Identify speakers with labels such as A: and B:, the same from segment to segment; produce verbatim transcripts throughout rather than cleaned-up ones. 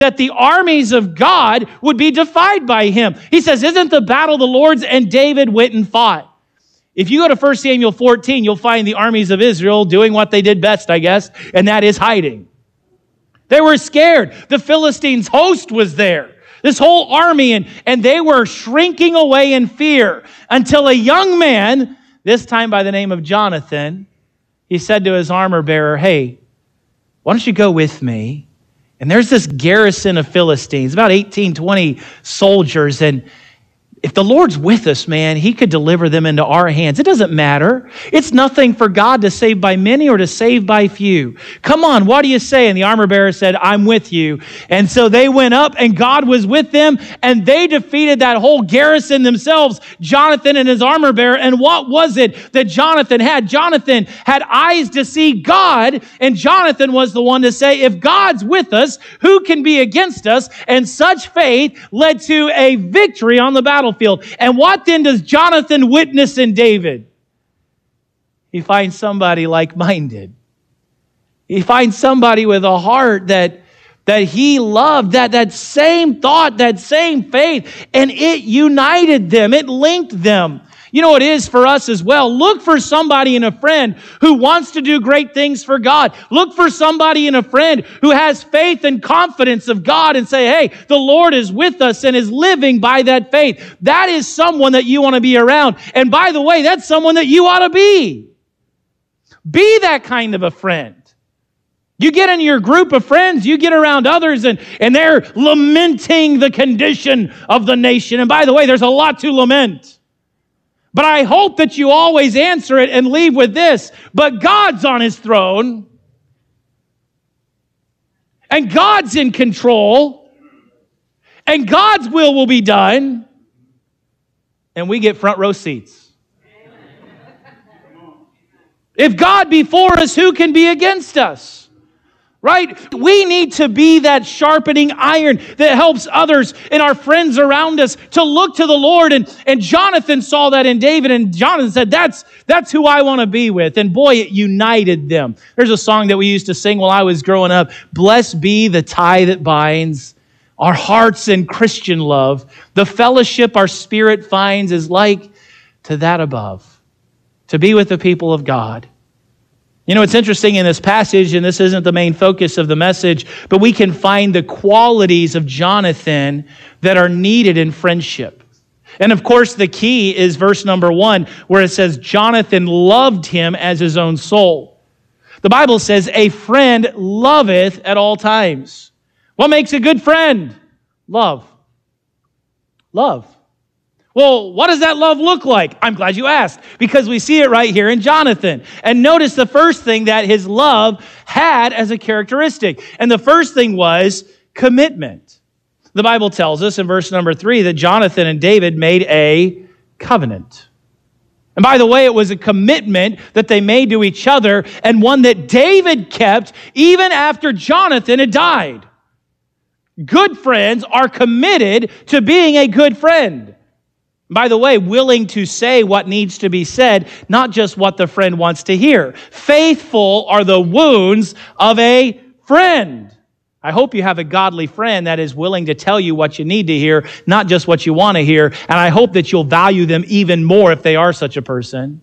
A: that the armies of God would be defied by him. He says, isn't the battle the Lord's? And David went and fought. If you go to First Samuel fourteen, you'll find the armies of Israel doing what they did best, I guess, and that is hiding. They were scared. The Philistines' host was there. This whole army, and, and they were shrinking away in fear until a young man, this time by the name of Jonathan, he said to his armor bearer, hey, why don't you go with me? And there's this garrison of Philistines, about eighteen, twenty soldiers. And if the Lord's with us, man, he could deliver them into our hands. It doesn't matter. It's nothing for God to save by many or to save by few. Come on, what do you say? And the armor bearer said, I'm with you. And so they went up and God was with them and they defeated that whole garrison themselves, Jonathan and his armor bearer. And what was it that Jonathan had? Jonathan had eyes to see God, and Jonathan was the one to say, if God's with us, who can be against us? And such faith led to a victory on the battlefield. And what then does Jonathan witness in David? He finds somebody like-minded. He finds somebody with a heart that, that he loved, that, that same thought, that same faith, and it united them. It linked them. You know, it is for us as well. Look for somebody in a friend who wants to do great things for God. Look for somebody in a friend who has faith and confidence of God and say, hey, the Lord is with us and is living by that faith. That is someone that you want to be around. And by the way, that's someone that you ought to be. Be that kind of a friend. You get in your group of friends, you get around others, and, and they're lamenting the condition of the nation. And by the way, there's a lot to lament. But I hope that you always answer it and leave with this. But God's on his throne. And God's in control. And God's will will be done. And we get front row seats. If God be for us, who can be against us? Right? We need to be that sharpening iron that helps others and our friends around us to look to the Lord. And, and Jonathan saw that in David, and Jonathan said, that's, that's who I want to be with. And boy, it united them. There's a song that we used to sing while I was growing up. Blessed be the tie that binds our hearts in Christian love. The fellowship our spirit finds is like to that above. To be with the people of God. You know, it's interesting in this passage, and this isn't the main focus of the message, but we can find the qualities of Jonathan that are needed in friendship. And of course, the key is verse number one, where it says, Jonathan loved him as his own soul. The Bible says, a friend loveth at all times. What makes a good friend? Love. Love. Well, what does that love look like? I'm glad you asked, because we see it right here in Jonathan. And notice the first thing that his love had as a characteristic. And the first thing was commitment. The Bible tells us in verse number three that Jonathan and David made a covenant. And by the way, it was a commitment that they made to each other, and one that David kept even after Jonathan had died. Good friends are committed to being a good friend. By the way, willing to say what needs to be said, not just what the friend wants to hear. Faithful are the wounds of a friend. I hope you have a godly friend that is willing to tell you what you need to hear, not just what you want to hear. And I hope that you'll value them even more if they are such a person.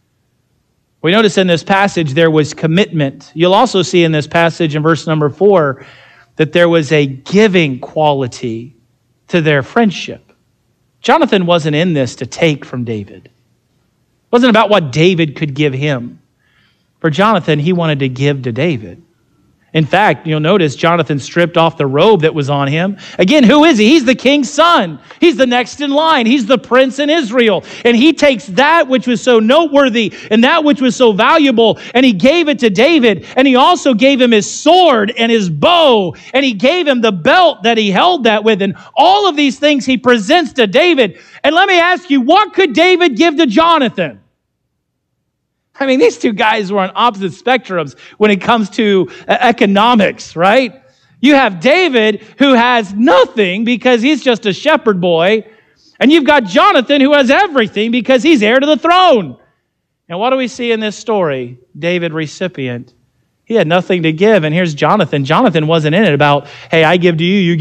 A: We notice in this passage there was commitment. You'll also see in this passage in verse number four that there was a giving quality to their friendship. Jonathan wasn't in this to take from David. It wasn't about what David could give him. For Jonathan, he wanted to give to David. In fact, you'll notice Jonathan stripped off the robe that was on him. Again, who is he? He's the king's son. He's the next in line. He's the prince in Israel. And he takes that which was so noteworthy and that which was so valuable, and he gave it to David. And he also gave him his sword and his bow. And he gave him the belt that he held that with. And all of these things he presents to David. And let me ask you, what could David give to Jonathan? I mean, these two guys were on opposite spectrums when it comes to economics, right? You have David, who has nothing because he's just a shepherd boy. And you've got Jonathan, who has everything because he's heir to the throne. And what do we see in this story? David, recipient. He had nothing to give. And here's Jonathan. Jonathan wasn't in it about, hey, I give to you, you